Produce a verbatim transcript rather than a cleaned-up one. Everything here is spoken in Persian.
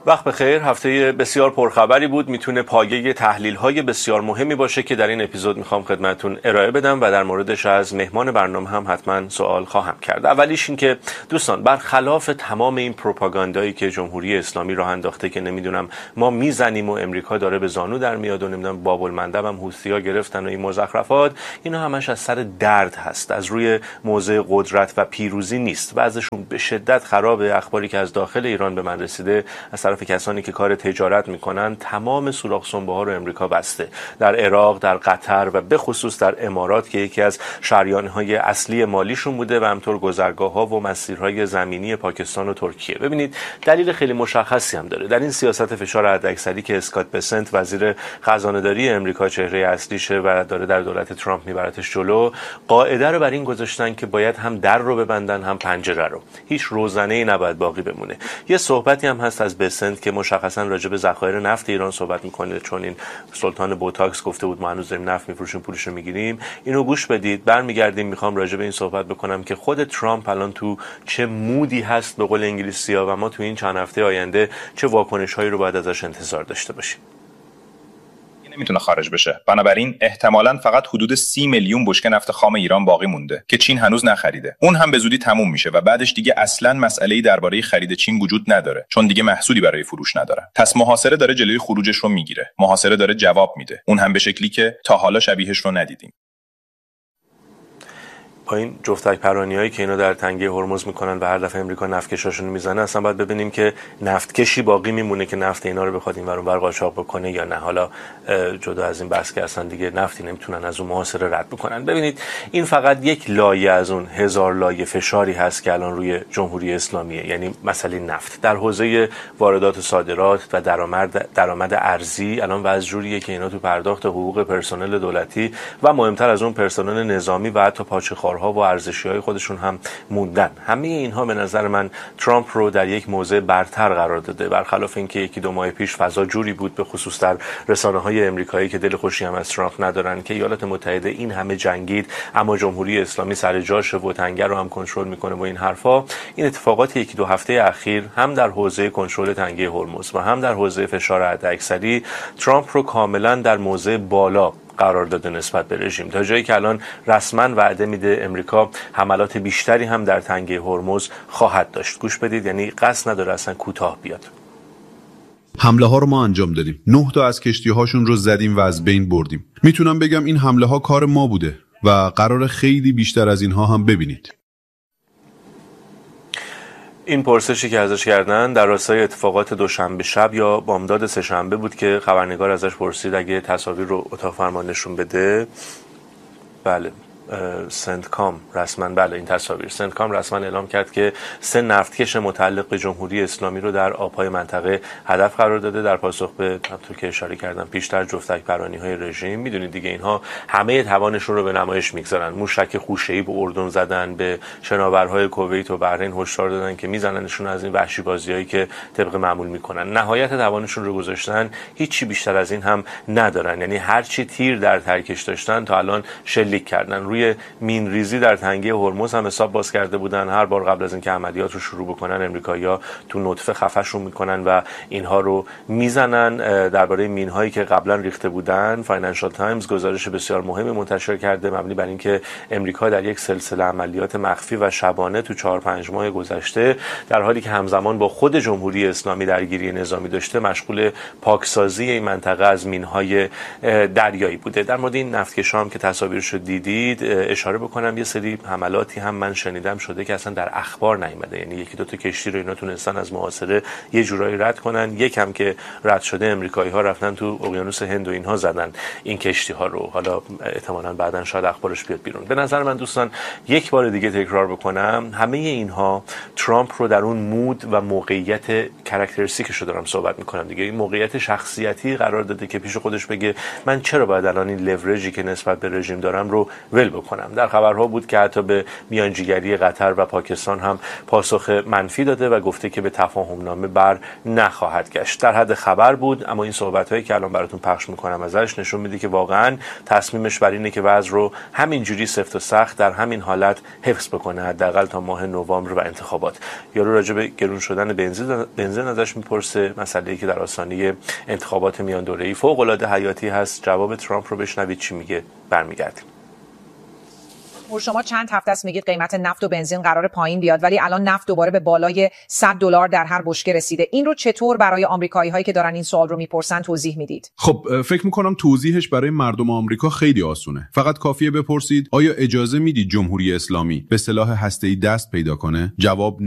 وقت بخیر. هفته بسیار پرخبری بود. میتونه پایه تحلیل‌های بسیار مهمی باشه که در این اپیزود میخوام خدمتتون ارائه بدم و در موردش از مهمان برنامه هم حتما سوال خواهم کرد. اولیش این که دوستان، برخلاف تمام این پروپاگاندایی که جمهوری اسلامی راه انداخته که نمیدونم ما میزنیم و امریکا داره به زانو در میاد و نمیدونم باب المندب هم حوثی‌ها گرفتن و این مزخرفات، اینا همش از سر درد هست، از روی موضع قدرت و پیروزی نیست. بعضشون به شدت خرابه. اخباری که از داخل ایران به من رسیده از طرف کسانی که کار تجارت میکنن، تمام سوراخ سنبه ها رو امریکا بسته، در عراق، در قطر و به خصوص در امارات که یکی از شریان‌های اصلی مالیشون بوده و همطور گذرگاه‌ها و مسیرهای زمینی پاکستان و ترکیه. ببینید دلیل خیلی مشخصی هم داره. در این سیاست فشار حداکثری که اسکات بسنت وزیر خزانه‌داری امریکا چهره اصلیشه و داره در دولت ترامپ میبرتش جلو، قاعده رو بر این گذاشتن که باید هم در رو ببندن هم پنجره رو. هیچ روزنه‌ای نباید باقی بمونه. یه صحبتی هم هست از بسنت که مشخصا راجع به ذخایر نفت ایران صحبت میکنه، چون این سلطان بوتاکس گفته بود ما هنوز داریم نفت میفروشیم، پولش رو میگیریم. اینو گوش بدید. برمیگردیم میخوام راجع به این صحبت بکنم که خود ترامپ الان تو چه مودی هست به قول انگلیسی‌ها و ما تو این چند هفته آینده چه واکنش‌هایی رو باید ازش انتظار داشته باشیم. نمیتونه خارج بشه. بنابراین احتمالاً فقط حدود سی میلیون بشکه نفت خام ایران باقی مونده که چین هنوز نخریده. اون هم به زودی تموم میشه و بعدش دیگه اصلاً مسئله‌ای درباره خرید چین وجود نداره، چون دیگه محصولی برای فروش نداره. پس محاصره داره جلوی خروجش رو میگیره. محاصره داره جواب میده. اون هم به شکلی که تا حالا شبیهش رو ندیدیم. با این جفتک پرانیایی که اینا در تنگه هرمز میکنن و هر دفعه امریکا نفتکشاشون میزنه، اصلا باید ببینیم که نفتکشی باقی میمونه که نفت اینا رو بخواد اینور اونور قاچاق بکنه یا نه. حالا جدا از این بحث که اصلا دیگه نفتی نمیتونن از اون محاصره رد بکنن. ببینید این فقط یک لایه از اون هزار لایه فشاری هست که الان روی جمهوری اسلامیه، یعنی مسئله نفت. در حوزه واردات و صادرات و درآمد درآمد ارزی الان وضع جوریه که اینا تو پرداخت حقوق پرسنل دولتی و مهمتر از اون پرسنل نظامی و حتی پاچه‌خوارها و ارزشی‌های خودشون هم موندن. همه اینها به نظر من ترامپ رو در یک موضع برتر قرار داده، برخلاف اینکه یکی دو ماه پیش فضا جوری بود به خصوص در رسانه‌های امریکایی که دل خوشی هم از ترامپ ندارن که ایالات متحده این همه جنگید اما جمهوری اسلامی سر جاشه و تنگه رو هم کنترل میکنه و این حرفا. این اتفاقات یکی دو هفته اخیر هم در حوزه کنترل تنگه هرمز و هم در حوزه فشار حداکثری ترامپ رو کاملا در موضع بالا قرار داده نسبت به رژیم، تا جایی که الان رسما وعده میده امریکا حملات بیشتری هم در تنگه هرمز خواهد داشت. گوش بدید، یعنی قصد نداره اصلا کوتاه بیاد. حمله ها رو ما انجام دادیم. نه تا از کشتی هاشون رو زدیم و از بین بردیم. میتونم بگم این حمله ها کار ما بوده و قرار خیلی بیشتر از اینها هم ببینید. این پرسشی که ازش کردن در راستای اتفاقات دوشنبه شب یا بامداد سه‌شنبه بود که خبرنگار ازش پرسید اگه تصاویر رو اتاق فرمان نشون بده. بله، سنتکام رسما بله این تصاویر سنتکام رسما اعلام کرد که سه نفتکش متعلق به جمهوری اسلامی رو در آبهای منطقه هدف قرار داده در پاسخ به همونطور که اشاره کردم پیشتر جفتک پرانی‌های رژیم. میدونید دیگه اینها همه توانشون رو به نمایش میگذارن. موشک خوشه‌ای به اردن زدن، به شناورهای کویت و بحرین هشدار دادن که میزننشون از این وحشی بازیایی که طبق معمول میکنن. نهایت توانشون رو گذاشتن، هیچی بیشتر از این هم ندارن. یعنی هر چی تیر در ترکش داشتن تا الان شلیک کردن. روی مین ریزی در تنگه هرمز هم حساب باز کرده بودن. هر بار قبل از اینکه عملیات رو شروع بکنن امریکایی‌ها تو نطفه خفشون میکنن و اینها رو میزنن. درباره مین هایی که قبلا ریخته بودن فاینانشال تایمز گزارش بسیار مهمی منتشر کرده مبنی بر اینکه امریکا در یک سلسله عملیات مخفی و شبانه تو چهار پنج ماه گذشته در حالی که همزمان با خود جمهوری اسلامی درگیری نظامی داشته مشغول پاکسازی این منطقه از مین های دریایی بوده. در مورد این نفتکش‌ها هم که تصاویرش رو دیدید اشاره بکنم یه سری حملاتی هم من شنیدم شده که اصلا در اخبار نیامده. یعنی یکی دو تا کشتی رو اینا تونستن از محاصره یه جورایی رد کنن. یکم که رد شده امریکایی‌ها رفتن تو اقیانوس هند و اینها زدن این کشتی ها رو. حالا احتمالاً بعداً شاید اخبارش بیاد بیرون. به نظر من دوستان یک بار دیگه تکرار بکنم، همه اینها ترامپ رو در اون مود و موقعیت کاراکتریستیکش رو دارم صحبت میکنم دیگه، این موقعیت شخصیتی قرار داده که پیش خودش بگه من چرا باید الان این لورجی که نسبت به رژیم دارم رو ول بکنم. در خبرها بود که حتی به میانجیگری قطر و پاکستان هم پاسخ منفی داده و گفته که به تفاهم نامه بر نخواهد گشت. در حد خبر بود، اما این صحبت‌هایی که الان براتون پخش میکنم ازش نشون میده که واقعا تصمیمش بر اینه که وضع رو همینجوری سفت و سخت در همین حالت حفظ بکنه حداقل تا ماه نوامبر و انتخابات. یارو راجع به گرون شدن بنزین بنزین بایدن ازش میپرسه، مسئله‌ای که در آستانه انتخابات میان دوره‌ای فوق‌العاده حیاتی هست. جواب ترامپ رو بشنوید چی میگه، برمیگردیم. شما چند هفته است میگید قیمت نفت و بنزین قرار پایین بیاد، ولی الان نفت دوباره به بالای صد دلار در هر بشکه رسیده. این رو چطور برای آمریکایی هایی که دارن این سوال رو میپرسن توضیح میدید؟ خب فکر میکنم توضیحش برای مردم آمریکا خیلی آسونه. فقط کافیه بپرسید آیا اجازه میدید جمهوری اسلامی به سلاح هسته‌ای دست پیدا کنه؟ جواب